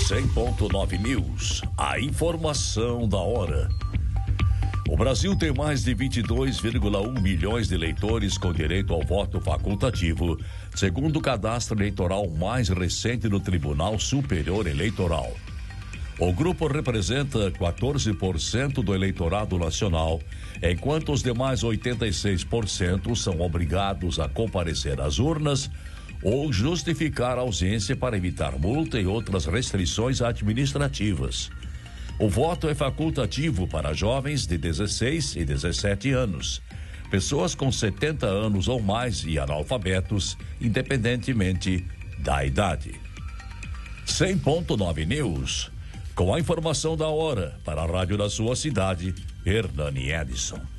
100.9 News, a informação da hora. O Brasil tem mais de 22,1 milhões de eleitores com direito ao voto facultativo, segundo o cadastro eleitoral mais recente do Tribunal Superior Eleitoral. O grupo representa 14% do eleitorado nacional, enquanto os demais 86% são obrigados a comparecer às urnas ou justificar a ausência para evitar multa e outras restrições administrativas. O voto é facultativo para jovens de 16 e 17 anos, pessoas com 70 anos ou mais e analfabetos, independentemente da idade. 100.9 News, com a informação da hora para a rádio da sua cidade, Hernani Edson.